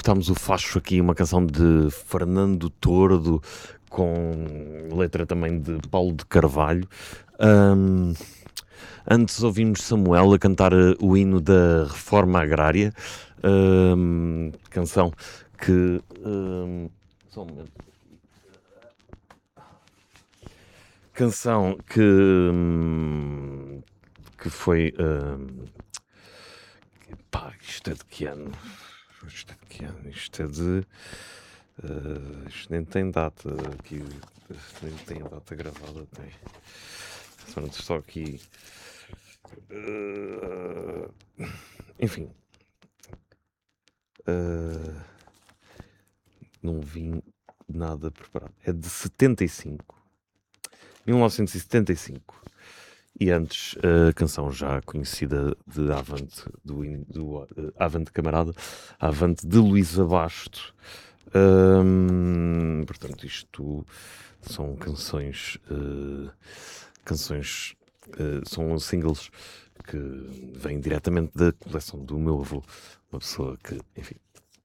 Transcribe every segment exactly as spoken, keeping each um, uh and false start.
escutámos o Facho aqui, uma canção de Fernando Tordo, com letra também de Paulo de Carvalho. Um, antes ouvimos Samuel a cantar o hino da Reforma Agrária, um, canção que... Um, só um momento. Canção que, hum, que foi... Hum, pá, isto é de que ano? Isto é de que ano? Isto é de... Uh, isto nem tem data aqui. Nem tem a data gravada. Tem. Pronto, só aqui... Uh, enfim. Uh, não vim nada preparado. É de setenta e cinco. mil novecentos e setenta e cinco. E antes a canção já conhecida de Avante, do, do uh, Avante Camarada, Avante de Luísa Basto. Um, portanto, isto são canções, uh, canções, uh, são singles que vêm diretamente da coleção do meu avô, uma pessoa que, enfim,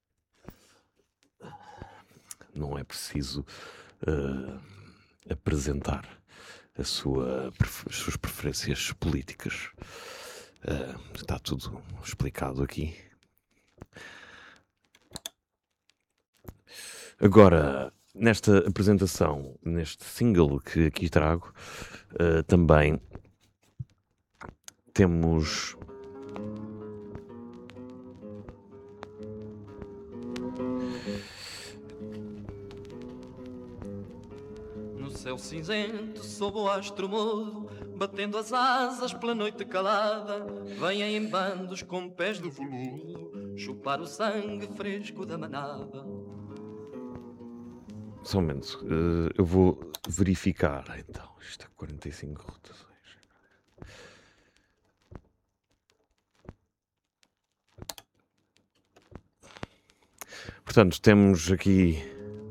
não é preciso uh, apresentar a sua, as suas preferências políticas. Uh, está tudo explicado aqui. Agora, nesta apresentação, neste single que aqui trago, uh, também temos... Céu cinzento, sob o astro mudo, batendo as asas pela noite calada, vêm em bandos com pés de veludo, chupar o sangue fresco da manada. Só um momento, uh, eu vou verificar, então, isto é quarenta e cinco rotações. Portanto, temos aqui...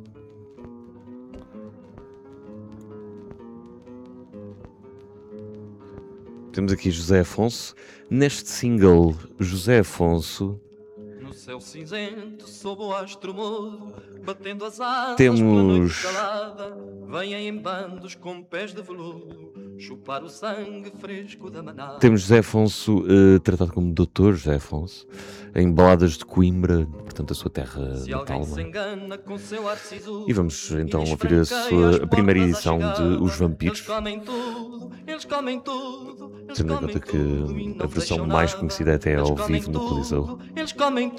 Temos aqui José Afonso. Neste single, José Afonso... No céu cinzento, sob o astro mudo, batendo as asas temos... pela noite calada, vêm em bandos com pés de veludo, chupar o sangue fresco da manada. Temos José Afonso, uh, tratado como doutor José Afonso, em Baladas de Coimbra, portanto a sua terra Se natal. se engana com seu ar sisudo, e vamos então ouvir a, sua, a primeira edição de Os Vampiros. Eles comem tudo, eles comem tudo, eles Tendo em comem conta que tudo, a versão mais conhecida até é ao vivo no Coliseu. Eles comem